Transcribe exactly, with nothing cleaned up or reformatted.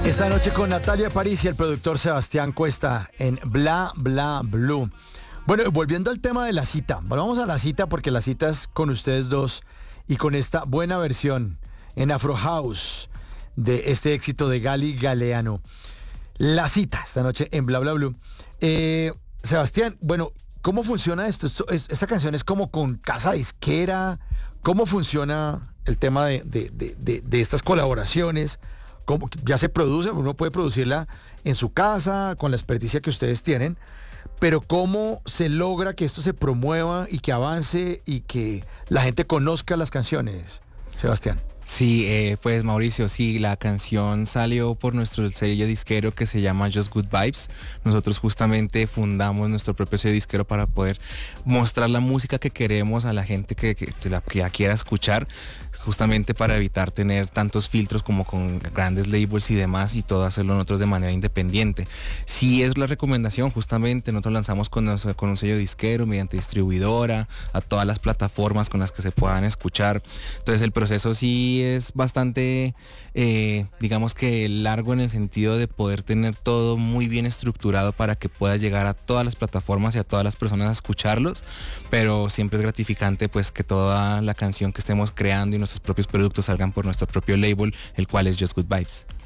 Esta noche con Natalia París y el productor Sebastián Cuesta en Bla Bla Blue. Bueno, volviendo al tema de la cita, vamos a la cita porque la cita es con ustedes dos y con esta buena versión en Afro House de este éxito de Gali Galeano. La cita esta noche en Bla Bla Blue. Eh, Sebastián, bueno, ¿cómo funciona esto? esto es, esta canción es como con casa disquera. ¿Cómo funciona el tema de, de, de, de, de estas colaboraciones? ¿Cómo, ya se produce? Uno puede producirla en su casa, con la experticia que ustedes tienen, pero ¿cómo se logra que esto se promueva y que avance y que la gente conozca las canciones, Sebastián? Sí, eh, pues Mauricio, sí, la canción salió por nuestro sello disquero que se llama Just Good Vibes. Nosotros justamente fundamos nuestro propio sello disquero para poder mostrar la música que queremos a la gente que, que, que la, que la quiera escuchar, justamente para evitar tener tantos filtros como con grandes labels y demás, y todo hacerlo nosotros de manera independiente. Sí es la recomendación, justamente nosotros lanzamos con, nos, con un sello disquero mediante distribuidora, a todas las plataformas con las que se puedan escuchar. Entonces el proceso sí es bastante, eh, digamos que largo, en el sentido de poder tener todo muy bien estructurado para que pueda llegar a todas las plataformas y a todas las personas a escucharlos, pero siempre es gratificante pues que toda la canción que estemos creando y nuestros propios productos salgan por nuestro propio label, el cual es Just Good Vibes.